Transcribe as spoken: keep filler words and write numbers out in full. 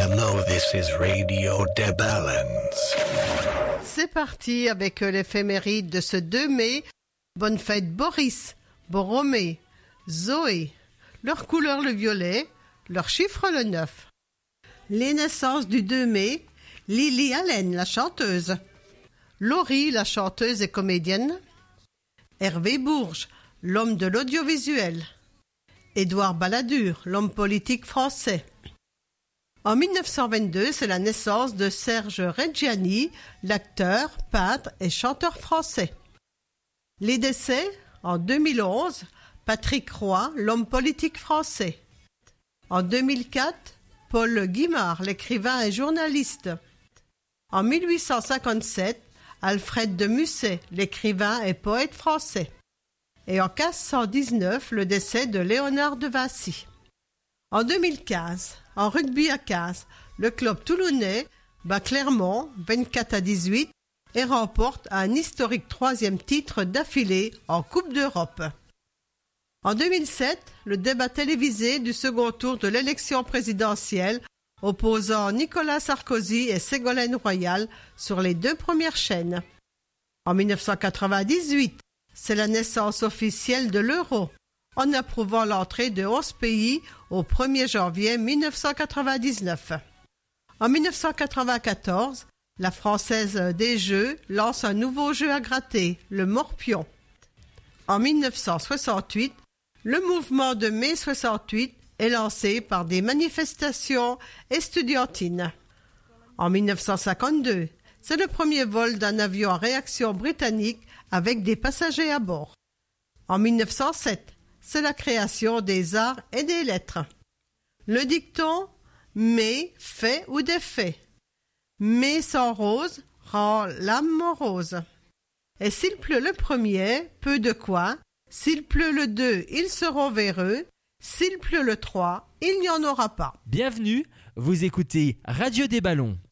know this is Radio de Balance. C'est parti avec l'éphéméride de ce deux mai. Bonne fête Boris, Boromé, Zoé. Leur couleur le violet, leur chiffre le neuf. Les naissances du deux mai. Lily Allen, la chanteuse. Laurie, la chanteuse et comédienne. Hervé Bourges, l'homme de l'audiovisuel. Édouard Balladur, l'homme politique français. En mille neuf cent vingt-deux, c'est la naissance de Serge Reggiani, l'acteur, peintre et chanteur français. Les décès, en deux mille onze, Patrick Roy, l'homme politique français. En deux mille quatre, Paul Guimard, l'écrivain et journaliste. En mille huit cent cinquante-sept, Alfred de Musset, l'écrivain et poète français. Et en quinze cent dix-neuf, le décès de Léonard de Vinci. En deux mille quinze, en rugby à quinze, le club toulonnais bat Clermont vingt-quatre à dix-huit et remporte un historique troisième titre d'affilée en Coupe d'Europe. En deux mille sept, le débat télévisé du second tour de l'élection présidentielle opposant Nicolas Sarkozy et Ségolène Royal sur les deux premières chaînes. En mille neuf cent quatre-vingt-dix-huit, c'est la naissance officielle de l'euro, en approuvant l'entrée de onze pays au premier janvier mille neuf cent quatre-vingt-dix-neuf. En mille neuf cent quatre-vingt-quatorze, la Française des Jeux lance un nouveau jeu à gratter, le morpion. En mille neuf cent soixante-huit, le mouvement de mai soixante-huit est lancé par des manifestations estudiantines. En mille neuf cent cinquante-deux, c'est le premier vol d'un avion à réaction britannique avec des passagers à bord. En mille neuf cent sept, c'est la création des arts et des lettres. Le dicton « mai fait ou défait ». Mai sans rose rend l'âme morose. Et s'il pleut le premier, peu de quoi. S'il pleut le deux, ils seront véreux. S'il pleut le trois, il n'y en aura pas. Bienvenue, vous écoutez Radio des Ballons.